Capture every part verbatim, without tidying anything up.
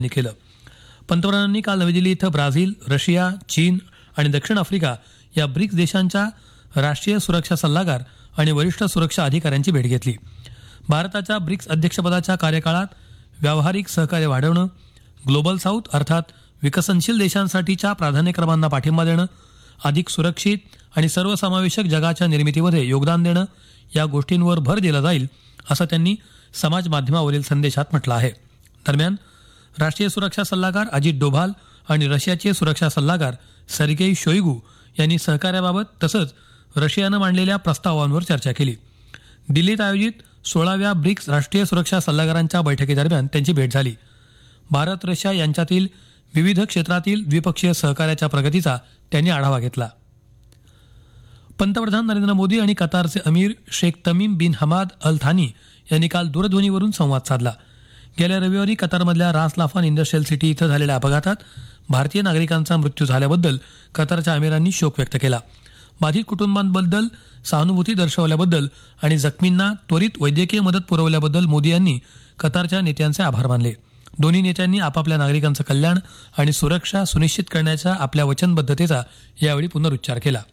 केलं. पंतप्रधानांनी काल नवी दिल्ली इथं ब्राझील, रशिया, चीन आणि दक्षिण आफ्रिका या ब्रिक्स देशांच्या राष्ट्रीय सुरक्षा सल्लागार आणि वरिष्ठ सुरक्षा अधिकाऱ्यांची भेट घेतली. भारताच्या ब्रिक्स अध्यक्षपदाच्या कार्यकाळात व्यावहारिक सहकार्य वाढवणं, ग्लोबल साऊथ अर्थात विकसनशील देशांसाठीच्या प्राधान्यक्रमांना पाठिंबा देणं, अधिक सुरक्षित आणि सर्वसमावेशक जगाच्या निर्मितीमध्ये योगदान देणं या गोष्टींवर भर दिला जाईल असं त्यांनी समाज माध्यमावरील संदेशात म्हटलं आहे. दरम्यान राष्ट्रीय सुरक्षा सल्लागार अजित डोभाल आणि रशियाचे सुरक्षा सल्लागार सर्गेई शोइगू यांनी सहकार्याबाबत तसंच रशियानं मांडलेल्या प्रस्तावांवर चर्चा केली. दिल्लीत आयोजित सोळाव्या ब्रिक्स राष्ट्रीय सुरक्षा सल्लागारांच्या बैठकीदरम्यान त्यांची भेट झाली. भारत रशिया यांच्यातील विविध क्षेत्रातील द्विपक्षीय सहकार्याच्या प्रगतीचा त्यांनी आढावा घेतला. पंतप्रधान नरेंद्र मोदी आणि कतारचे अमीर शेख तमीम बिन हमाद अल थानी यांनी काल दूरध्वनीवरून संवाद साधला. गेल्या रविवारी कतारमधल्या रास लाफान इंडस्ट्रियल सिटी इथं झालेल्या अपघातात भारतीय नागरिकांचा मृत्यू झाल्याबद्दल कतारच्या अमिरांनी शोक व्यक्त केला. बाधित कुटुंबांबद्दल सहानुभूती दर्शवल्याबद्दल आणि जखमींना त्वरित वैद्यकीय मदत पुरवल्याबद्दल मोदी यांनी कतारच्या नेत्यांचे आभार मानले. दोन्ही नेत्यांनी आपापल्या नागरिकांचं कल्याण आणि सुरक्षा सुनिश्चित करण्याच्या आपल्या वचनबद्धतेचा यावेळी पुनरुच्चार केला.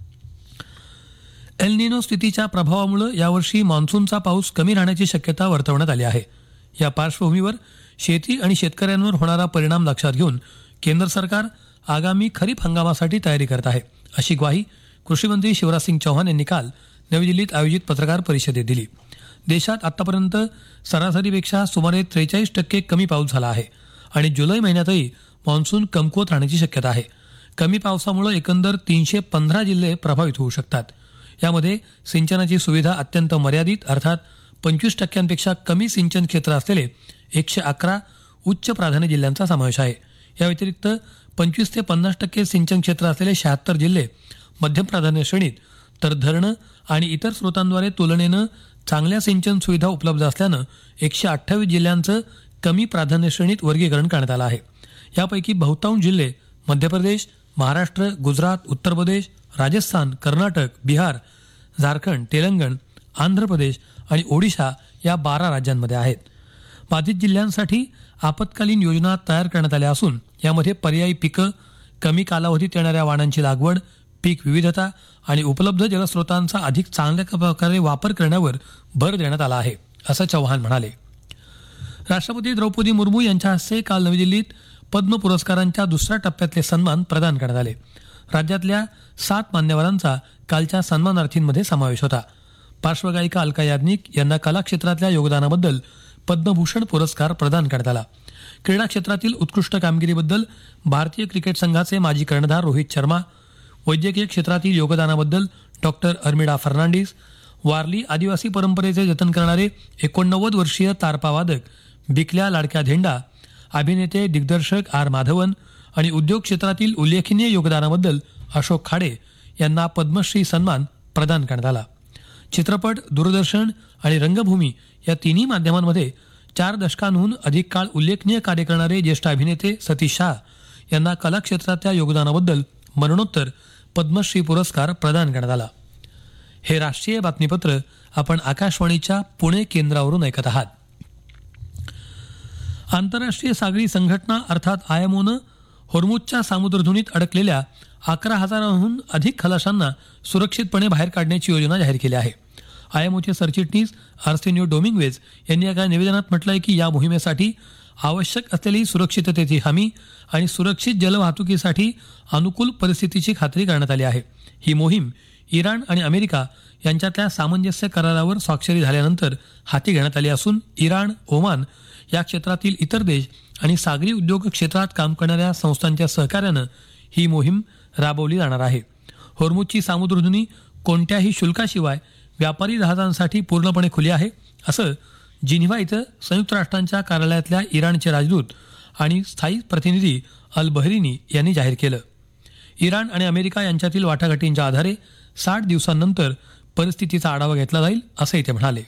एल निनो स्थितीच्या प्रभावामुळे यावर्षी मान्सूनचा पाऊस कमी राहण्याची शक्यता वर्तवण्यात आली आहे. या पार्श्वभूमीवर शेती आणि शेतकऱ्यांवर होणारा परिणाम लक्षात घेऊन केंद्र सरकार आगामी खरीप हंगामासाठी तयारी करत आहे, अशी ग्वाही कृषी मंत्री शिवराज सिंग चौहान यांनी काल नवी दिल्लीत आयोजित पत्रकार परिषदेत दिली. देशात आतापर्यंत सरासरीपेक्षा सुमारे त्रेचाळीस टक्के कमी पाऊस झाला आहे आणि जुलै महिन्यातही मान्सून कमकुवत राहण्याची शक्यता आहे. कमी पावसामुळे एकंदर तीनशे पंधरा जिल्हे प्रभावित होऊ शकतात. यामध्ये सिंचनाची सुविधा अत्यंत मर्यादित अर्थात पंचवीस टक्क्यांपेक्षा कमी सिंचन क्षेत्र असलेले एकशे अकरा उच्च प्राधान्य जिल्ह्यांचा समावेश आहे. या व्यतिरिक्त पंचवीस ते पन्नास टक्के सिंचन क्षेत्र असलेले शहात्तर जिल्हे मध्यम प्राधान्य श्रेणीत, तर धरणं आणि इतर स्रोतांद्वारे तुलनेनं चांगल्या सिंचन सुविधा उपलब्ध असल्यानं एकशे अठ्ठावीस जिल्ह्यांचं कमी प्राधान्य श्रेणीत वर्गीकरण करण्यात आलं आहे. यापैकी बहुतांश जिल्हे मध्य प्रदेश, महाराष्ट्र, गुजरात, उत्तर प्रदेश, राजस्थान, कर्नाटक, बिहार, झारखंड, तेलंगण, आंध्र प्रदेश आणि ओडिशा या बारा राज्यांमध्ये आहेत. बाधित जिल्ह्यांसाठी आपत्कालीन योजना तयार करण्यात आल्या असून यामध्ये पर्यायी पिकं, कमी कालावधीत येणाऱ्या वाणांची लागवड, पीक विविधता आणि उपलब्ध जलस्रोतांचा अधिक चांगल्या प्रकारे वापर करण्यावर भर देण्यात आला आहे, असं चौहान म्हणाले. राष्ट्रपती द्रौपदी मुर्मू यांच्या हस्ते काल नवी दिल्लीत पद्म पुरस्कारांच्या दुसऱ्या टप्प्यातले सन्मान प्रदान करण्यात आले. राज्यातल्या सात मान्यवरांचा कालच्या सन्मानार्थींमध्ये समावेश होता. पार्श्वगायिका अलका याज्ञिक यांना कला क्षेत्रातल्या योगदानाबद्दल पद्मभूषण पुरस्कार प्रदान करण्यात आला. क्रीडा क्षेत्रातील उत्कृष्ट कामगिरीबद्दल भारतीय क्रिकेट संघाचे माजी कर्णधार रोहित शर्मा, वैद्यकीय क्षेत्रातील योगदानाबद्दल डॉक्टर अर्मिडा फर्नांडिस, वारली आदिवासी परंपरेचे जतन करणारे एकोणनव्वद वर्षीय तारपावादक बिकल्या लाडक्या धेंडा, अभिनेते दिग्दर्शक आर माधवन आणि उद्योग क्षेत्रातील उल्लेखनीय योगदानाबद्दल अशोक खाडे यांना पद्मश्री सन्मान प्रदान करण्यात आला. चित्रपट, दूरदर्शन आणि रंगभूमी या तिन्ही माध्यमांमध्ये चार दशकांहून अधिक काळ उल्लेखनीय कार्य करणारे ज्येष्ठ अभिनेते सतीश शाह यांना कला क्षेत्रातल्या योगदानाबद्दल मरणोत्तर पद्मश्री पुरस्कार प्रदान करण्यात आला. हे राष्ट्रीय बातमीपत्र आपण आकाशवाणीच्या पुणे केंद्रावरून ऐकत आहात. आंतरराष्ट्रीय सागरी संघटना अर्थात आयएमओनं होर्मुझच्या सामुद्रधुनीत अडकलेल्या अकरा हजारांहून अधिक खलाशांना सुरक्षितपणे बाहेर काढण्याची योजना जाहीर केली आहे. आयएमओचे सरचिटणीस आर्सेनियो डोमिंग्वेज यांनी एका निवेदनात म्हटलंय की या मोहिमेसाठी आवश्यक असलेली सुरक्षिततेची हमी आणि सुरक्षित जलवाहतुकीसाठी अनुकूल परिस्थितीची खात्री करण्यात आली आहे. ही मोहीम इराण आणि अमेरिका यांच्यातल्या सामंजस्य करारावर स्वाक्षरी झाल्यानंतर हाती घेण्यात आली असून इराण, ओमान या क्षेत्रातील इतर देश आणि सागरी उद्योग क्षेत्रात काम करणाऱ्या संस्थांच्या सहकार्यानं ही मोहीम राबवली जाणार आहे. होर्मुझची सामुद्रधुनी कोणत्याही शुल्काशिवाय व्यापारी जहाजांसाठी पूर्णपणे खुली आहे, असं जिनिव्हा इथं संयुक्त राष्ट्रांच्या कार्यालयातल्या इराणचे राजदूत आणि स्थायी प्रतिनिधी अल बहरीनी यांनी जाहीर केलं. इराण आणि अमेरिका यांच्यातील वाटाघाटींच्या आधारे साठ दिवसांनंतर परिस्थितीचा आढावा घेतला जाईल, असंही ते म्हणाले.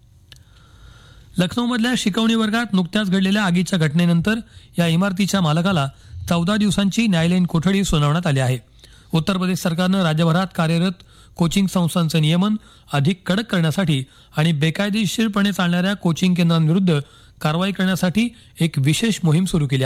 लखनौमधल्या शिकवणी वर्गात नुकत्याच घडलेल्या आगीच्या घटनेनंतर या इमारतीच्या मालकाला चौदा दिवसांची न्यायालयीन कोठडी सुनावण्यात आली आहे. उत्तर प्रदेश सरकारनं राज्यभरात कार्यरत कोचिंग संस्थांचं नियमन अधिक कडक करण्यासाठी आणि बेकायदेशीरपणे चालणाऱ्या कोचिंग केंद्रांविरुद्ध कारवाई करण्यासाठी एक विशेष मोहीम सुरू केली